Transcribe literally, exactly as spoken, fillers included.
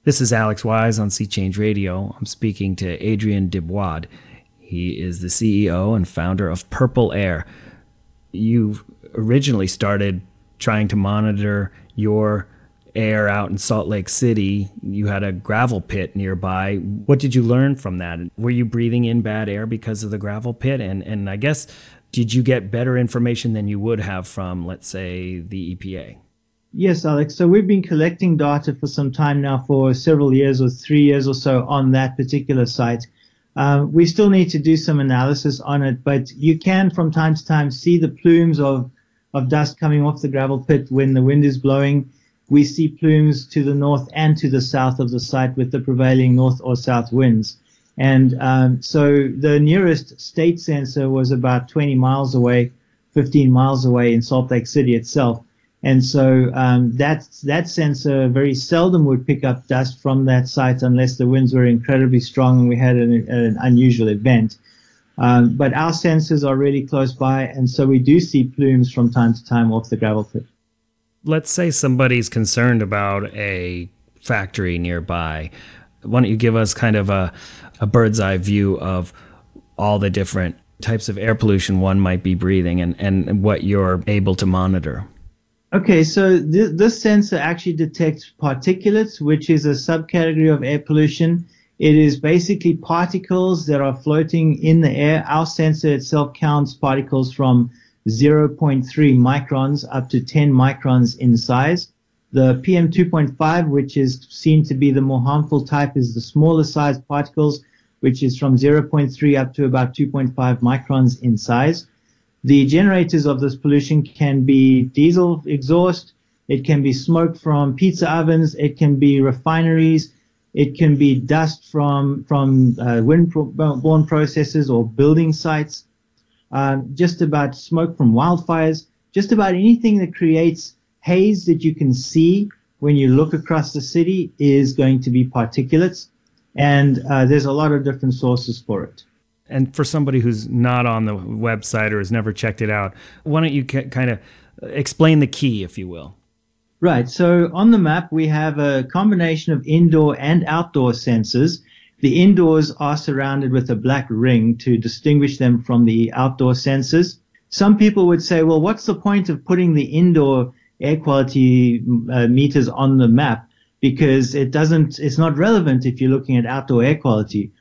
This is Alex Wise on Sea Change Radio. I'm speaking to Adrien Debois. He is the C E O and founder of Purple Air. You originally started trying to monitor your air out in Salt Lake City. You had a gravel pit nearby. What did you learn from that? Were you breathing in bad air because of the gravel pit? And, and I guess, did you get better information than you would have from, let's say, the E P A? Yes, Alex. So we've been collecting data for some time now, for several years or three years or so on that particular site. Uh, we still need to do some analysis on it, but you can from time to time see the plumes of, of dust coming off the gravel pit when the wind is blowing. We see plumes to the north and to the south of the site with the prevailing north or south winds. And um, so the nearest state sensor was about twenty miles away, fifteen miles away in Salt Lake City itself. And so um, that, that sensor very seldom would pick up dust from that site unless the winds were incredibly strong and we had an, an unusual event. Um, but our sensors are really close by, and so we do see plumes from time to time off the gravel pit. Let's say somebody's concerned about a factory nearby. Why don't you give us kind of a, a bird's eye view of all the different types of air pollution one might be breathing and, and what you're able to monitor? Okay, so th this sensor actually detects particulates, which is a subcategory of air pollution. It is basically particles that are floating in the air. Our sensor itself counts particles from zero point three microns up to ten microns in size. The P M two point five, which is seen to be the more harmful type, is the smaller size particles, which is from zero point three up to about two point five microns in size. The generators of this pollution can be diesel exhaust, it can be smoke from pizza ovens, it can be refineries, it can be dust from, from uh, wind-borne processes or building sites, uh, just about smoke from wildfires, just about anything that creates haze that you can see when you look across the city is going to be particulates, and uh, there's a lot of different sources for it. And for somebody who's not on the website or has never checked it out, why don't you kind of explain the key, if you will? Right. So on the map, we have a combination of indoor and outdoor sensors. The indoors are surrounded with a black ring to distinguish them from the outdoor sensors. Some people would say, well, what's the point of putting the indoor air quality uh, meters on the map? Because it doesn't, it's not relevant if you're looking at outdoor air quality.